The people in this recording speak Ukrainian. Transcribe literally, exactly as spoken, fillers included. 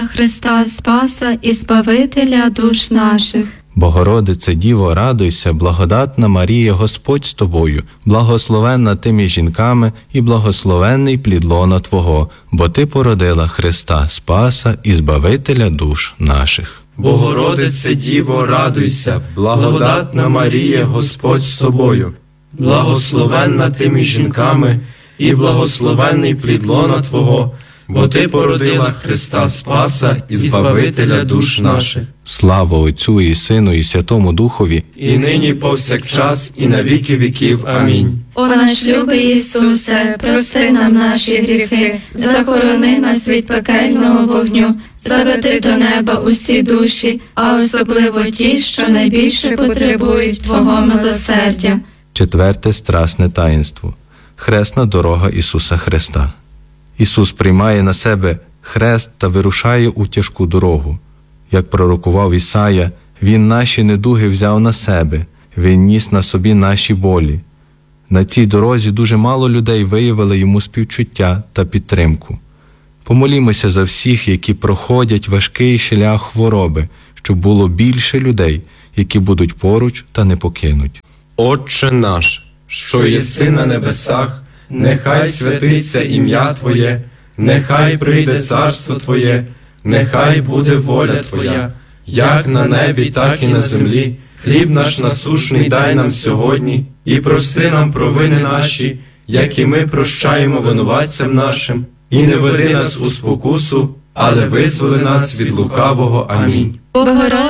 Христа Спаса і Збавителя душ наших. Богородице Діво, радуйся, благодатна Марія, Господь з тобою, благословенна ти між жінками і благословенний плід лона Твого, бо Ти породила Христа Спаса і Збавителя душ наших. Богородице Діво, радуйся, благодатна Марія, Господь з тобою, благословенна ти між жінками і благословенний плід лона Твого, бо Ти породила Христа Спаса і Збавителя душ наших. Слава Отцю і Сину і Святому Духові, і нині повсякчас і на віки віків. Амінь. О наш любий Ісусе, прости нам наші гріхи, захорони нас від пекельного вогню, заведи до неба усі душі, а особливо ті, що найбільше потребують Твого милосердя. Четверте страсне таїнство. Хресна дорога Ісуса Христа. Ісус приймає на себе хрест та вирушає у тяжку дорогу. Як пророкував Ісая, Він наші недуги взяв на себе, Він ніс на собі наші болі. На цій дорозі дуже мало людей виявили Йому співчуття та підтримку. Помолімося за всіх, які проходять важкий шлях хвороби, щоб було більше людей, які будуть поруч та не покинуть. Отче наш, що єси на небесах, нехай святиться ім'я Твоє, нехай прийде царство Твоє, нехай буде воля Твоя, як на небі, так і на землі. Хліб наш насушний дай нам сьогодні, і прости нам провини наші, як і ми прощаємо винуватцям нашим, і не веди нас у спокусу, але визволи нас від лукавого. Амінь. Богородице